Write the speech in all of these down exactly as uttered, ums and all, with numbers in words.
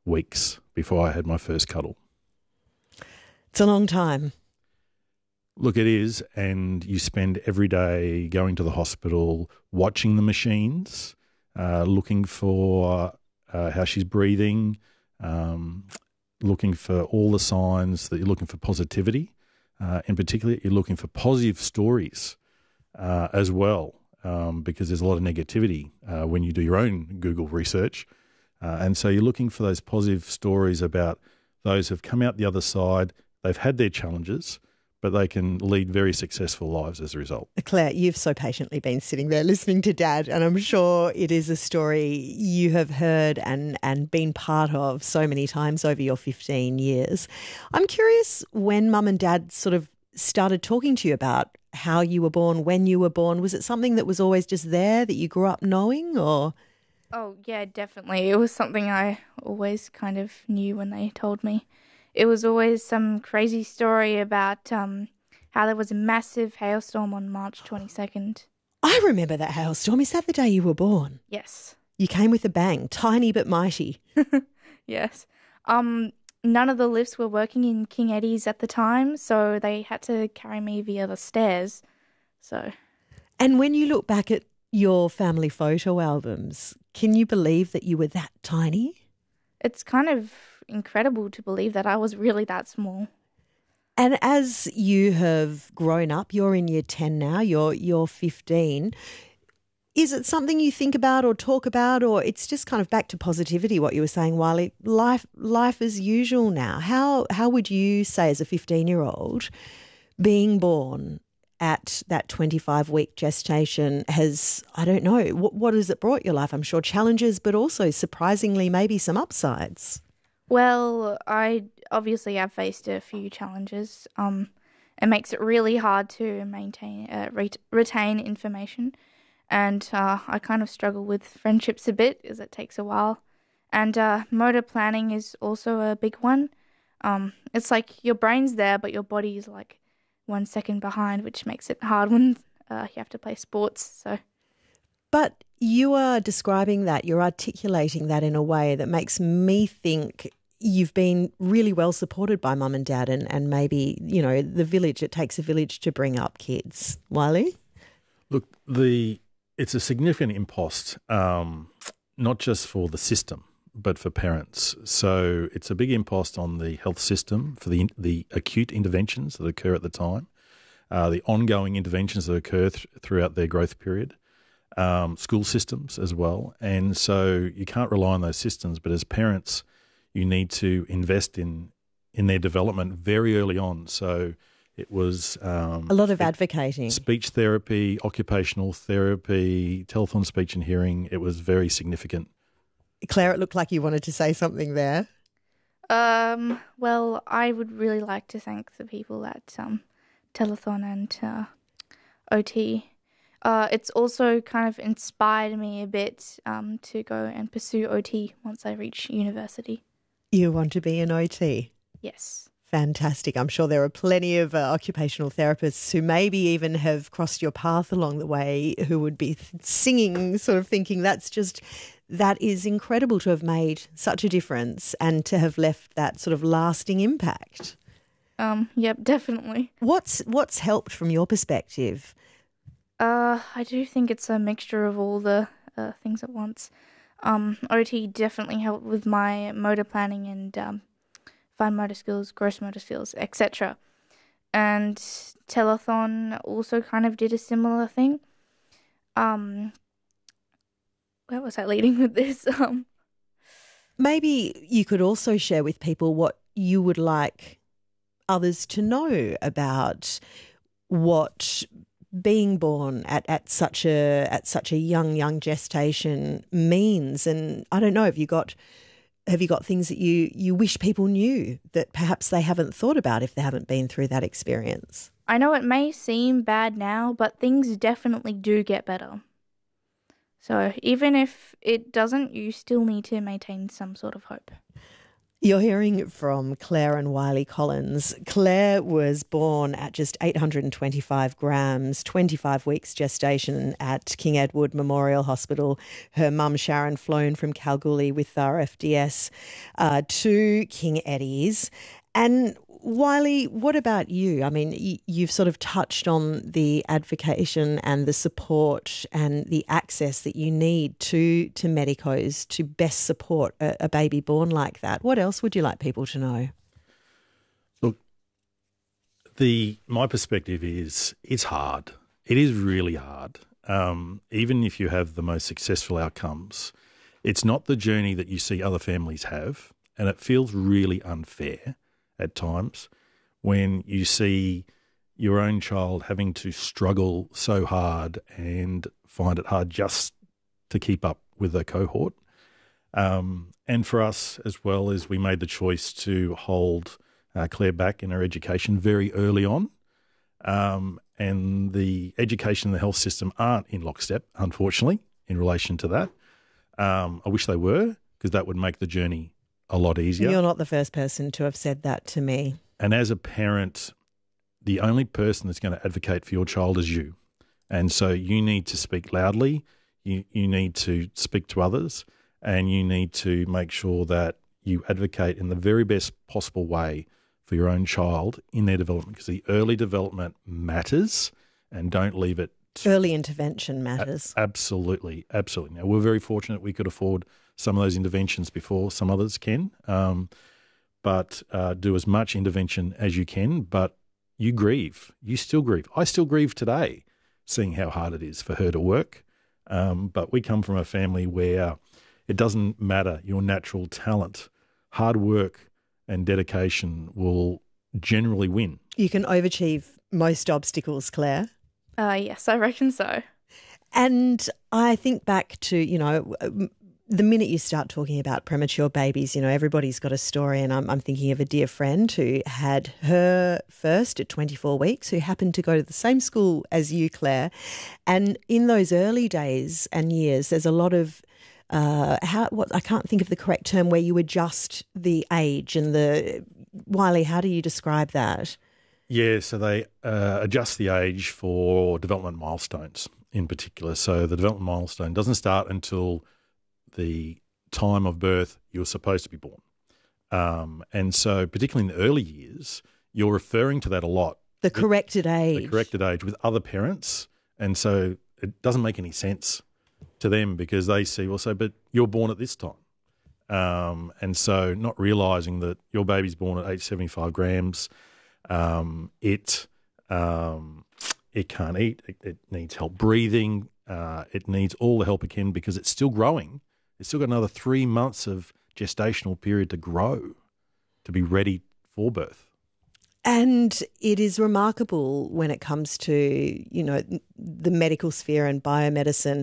weeks before I had my first cuddle. It's a long time. Look, it is, and you spend every day going to the hospital, watching the machines, uh, looking for uh, how she's breathing, um, looking for all the signs that you're looking for positivity. Uh, in particular, you're looking for positive stories uh, as well, um, because there's a lot of negativity uh, when you do your own Google research. Uh, and so you're looking for those positive stories about those who've come out the other side, they've had their challenges, but they can lead very successful lives as a result. Claire, you've so patiently been sitting there listening to Dad, and I'm sure it is a story you have heard and, and been part of so many times over your fifteen years. I'm curious when Mum and Dad sort of started talking to you about how you were born, when you were born. Was it something that was always just there that you grew up knowing, or...? Oh, yeah, definitely. It was something I always kind of knew when they told me. It was always some crazy story about um, how there was a massive hailstorm on March twenty-second. I remember that hailstorm. Is that the day you were born? Yes. You came with a bang, tiny but mighty. Yes. Um, none of the lifts were working in King Eddie's at the time, so they had to carry me via the stairs. So. And when you look back at your family photo albums, can you believe that you were that tiny? It's kind of incredible to believe that I was really that small. And as you have grown up, you're in year ten now, you're you're fifteen. Is it something you think about or talk about, or it's just kind of back to positivity, what you were saying, Wiley, life life as usual now? How how would you say as a fifteen-year-old being born at that twenty-five-week gestation has, I don't know, what, what has it brought your life? I'm sure challenges, but also surprisingly maybe some upsides. Well, I obviously have faced a few challenges. Um, it makes it really hard to maintain, uh, re- retain information, and uh, I kind of struggle with friendships a bit, as it takes a while. And uh, motor planning is also a big one. Um, it's like your brain's there, but your body is like one second behind, which makes it hard when uh, you have to play sports. So, but you are describing that, you're articulating that in a way that makes me think you've been really well supported by Mum and Dad, and, and maybe, you know, the village, it takes a village to bring up kids. Wiley? Look, the it's a significant impost, um, not just for the system, but for parents. So it's a big impost on the health system for the the acute interventions that occur at the time, uh, the ongoing interventions that occur th- throughout their growth period, um, school systems as well. And so you can't rely on those systems, but as parents, you need to invest in in their development very early on. So it was um, a lot of advocating, speech therapy, occupational therapy, telethon speech and hearing. It was very significant. Claire, it looked like you wanted to say something there. Um, well, I would really like to thank the people at um, Telethon and uh, O T. Uh, it's also kind of inspired me a bit um, to go and pursue O T once I reach university. You want to be an O T? Yes. Fantastic. I'm sure there are plenty of uh, occupational therapists who maybe even have crossed your path along the way who would be th- singing, sort of thinking that's just, that is incredible to have made such a difference and to have left that sort of lasting impact. Um, yep, definitely. What's what's helped from your perspective? Uh, I do think it's a mixture of all the uh, things at once. Um, O T definitely helped with my motor planning and um, fine motor skills, gross motor skills, et cetera. And Telethon also kind of did a similar thing. Um, where was I leading with this? Um, Maybe you could also share with people what you would like others to know about what being born at, at such a at such a young young gestation means. And I don't know, have you got have you got things that you you wish people knew that perhaps they haven't thought about if they haven't been through that experience? I know it may seem bad now, but things definitely do get better. So even if it doesn't, you still need to maintain some sort of hope. You're hearing from Claire and Wiley Collins. Claire was born at just eight hundred twenty-five grams, twenty-five weeks gestation at King Edward Memorial Hospital. Her mum, Sharon, flown from Kalgoorlie with R F D S uh, to King Eddie's. And Wiley, what about you? I mean, you've sort of touched on the advocation and the support and the access that you need to, to medicos to best support a, a baby born like that. What else would you like people to know? Look, the my perspective is it's hard. It is really hard. Um, even if you have the most successful outcomes, it's not the journey that you see other families have, and it feels really unfair at times when you see your own child having to struggle so hard and find it hard just to keep up with the cohort. Um, and for us as well, as we made the choice to hold uh, Claire back in her education very early on. Um, and the education and the health system aren't in lockstep, unfortunately, in relation to that. Um, I wish they were, because that would make the journey a lot easier. You're not the first person to have said that to me. And as a parent, the only person that's going to advocate for your child is you. And so you need to speak loudly, you, you need to speak to others, and you need to make sure that you advocate in the very best possible way for your own child in their development, because the early development matters, and don't leave it to early intervention matters. A- absolutely, absolutely. Now, we're very fortunate we could afford some of those interventions before some others can, um, but uh, do as much intervention as you can. But you grieve. You still grieve. I still grieve today, seeing how hard it is for her to work. Um, but we come from a family where it doesn't matter your natural talent. Hard work and dedication will generally win. You can overachieve most obstacles, Claire. Uh, yes, I reckon so. And I think back to, you know, the minute you start talking about premature babies, you know, everybody's got a story, and I'm, I'm thinking of a dear friend who had her first at twenty-four weeks, who happened to go to the same school as you, Claire. And in those early days and years, there's a lot of, uh, how what I can't think of the correct term, where you adjust the age and the, Wiley, how do you describe that? Yeah, so they uh, adjust the age for development milestones in particular. So the development milestone doesn't start until the time of birth you're supposed to be born. Um, and so particularly in the early years, you're referring to that a lot. The corrected age. The corrected age with other parents. And so it doesn't make any sense to them, because they see, well, so, but you're born at this time. Um, and so not realising that your baby's born at age seventy-five grams, um, it um, it can't eat, it, it needs help breathing, uh, it needs all the help it can, because it's still growing. It's still got another three months of gestational period to grow to be ready for birth. And it is remarkable when it comes to, you know, the medical sphere and biomedicine,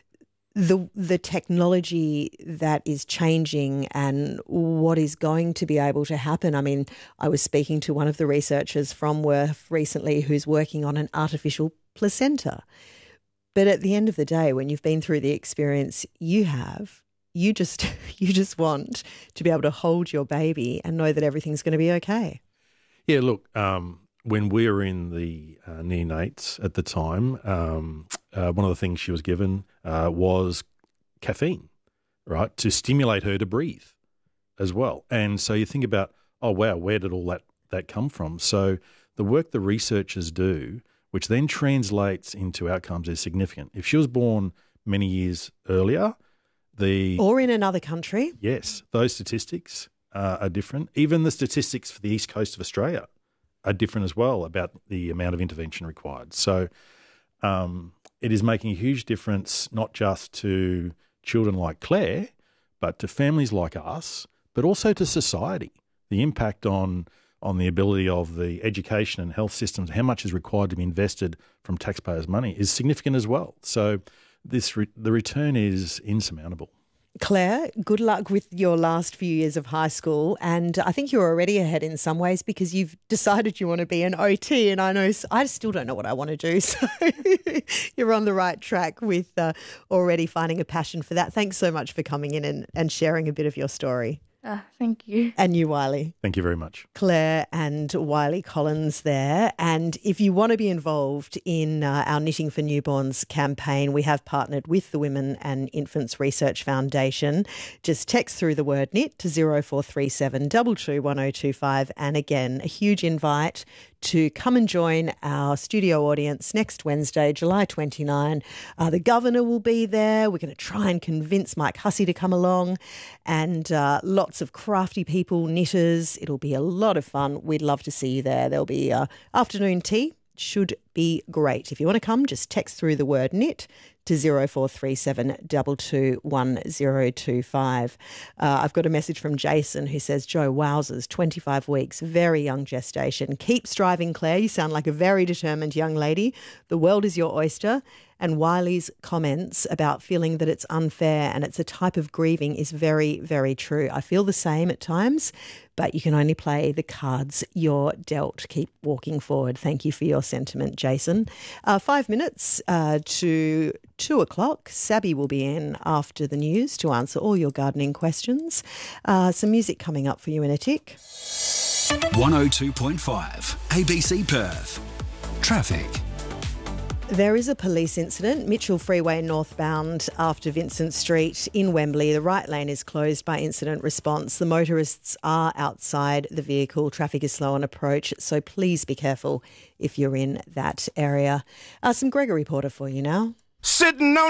the the technology that is changing and what is going to be able to happen. I mean, I was speaking to one of the researchers from W R F recently who's working on an artificial placenta. But at the end of the day, when you've been through the experience you have, you just you just want to be able to hold your baby and know that everything's going to be okay. Yeah, look, um, when we were in the uh, neonates at the time, um, uh, one of the things she was given uh, was caffeine, right, to stimulate her to breathe as well. And so you think about, oh, wow, where did all that, that come from? So the work the researchers do, which then translates into outcomes, is significant. If she was born many years earlier, the or in another country, yes, those statistics uh, are different. Even the statistics for the east coast of Australia are different as well about the amount of intervention required. So um, it is making a huge difference, not just to children like Claire, but to families like us, but also to society. The impact on on the ability of the education and health systems, how much is required to be invested from taxpayers' money, is significant as well. So this re- the return is insurmountable. Claire, good luck with your last few years of high school. And I think you're already ahead in some ways, because you've decided you want to be an O T. And I know I still don't know what I want to do. So you're on the right track with uh, already finding a passion for that. Thanks so much for coming in and, and sharing a bit of your story. Uh, thank you. And you, Wiley. Thank you very much. Claire and Wiley Collins there. And if you want to be involved in uh, our Knitting for Newborns campaign, we have partnered with the Women and Infants Research Foundation. Just text through the word knit to zero four three seven two two one zero two five. And again, a huge invite to come and join our studio audience next Wednesday, July twenty-ninth. Uh, the Governor will be there. We're going to try and convince Mike Hussey to come along, and uh, lots of crafty people, knitters. It'll be a lot of fun. We'd love to see you there. There'll be uh, afternoon tea. Should be great. If you want to come, just text through the word knit to zero four three seven two two one zero two five. Uh, I've got a message from Jason who says, Joe, wowzers, twenty-five weeks, very young gestation. Keep striving, Claire. You sound like a very determined young lady. The world is your oyster. And Wiley's comments about feeling that it's unfair and it's a type of grieving is very, very true. I feel the same at times, but you can only play the cards you're dealt. Keep walking forward. Thank you for your sentiment, Jason. Uh, five minutes uh, to two o'clock. Sabby will be in after the news to answer all your gardening questions. Uh, some music coming up for you in a tick. one oh two point five A B C Perth. Traffic. There is a police incident, Mitchell Freeway northbound after Vincent Street in Wembley. The right lane is closed by incident response. The motorists are outside the vehicle. Traffic is slow on approach, so please be careful if you're in that area. Uh, some Gregory Porter for you now. Sitting on